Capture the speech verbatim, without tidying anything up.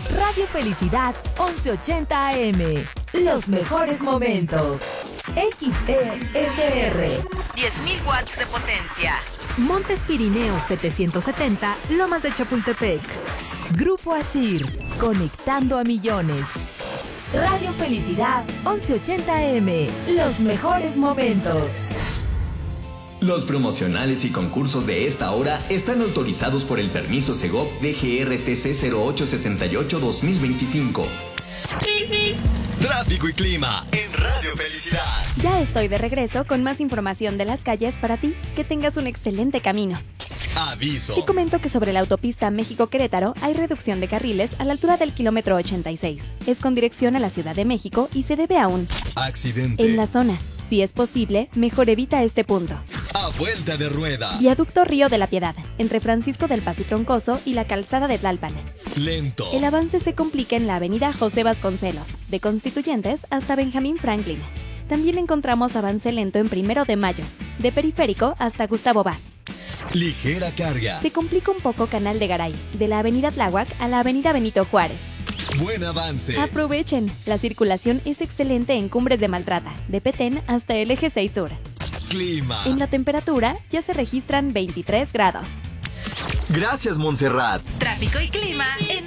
Radio Felicidad once ochenta A M. Los mejores momentos. X E S R. diez mil watts de potencia. Montes Pirineos setecientos setenta, Lomas de Chapultepec. Grupo Asir, conectando a millones. Radio Felicidad once ochenta A M. Los mejores momentos. Los promocionales y concursos de esta hora están autorizados por el permiso Segov D G R T C cero ocho siete ocho dos mil veinticinco. Tráfico y clima en Radio Felicidad. Ya estoy de regreso con más información de las calles para ti. Que tengas un excelente camino. Aviso. Te comento que sobre la autopista México-Querétaro hay reducción de carriles a la altura del kilómetro ochenta y seis. Es con dirección a la Ciudad de México y se debe a un accidente en la zona. Si es posible, mejor evita este punto. A vuelta de rueda. Viaducto Río de la Piedad, entre Francisco del Paso y Troncoso y la calzada de Tlalpan. Lento. El avance se complica en la avenida José Vasconcelos, de Constituyentes hasta Benjamín Franklin. También encontramos avance lento en Primero de Mayo, de Periférico hasta Gustavo Vaz. Ligera carga. Se complica un poco Canal de Garay, de la avenida Tláhuac a la avenida Benito Juárez. Buen avance. Aprovechen, la circulación es excelente en Cumbres de Maltrata, de Petén hasta el Eje seis Sur. Clima. En la temperatura ya se registran veintitrés grados. Gracias, Montserrat. Tráfico y clima en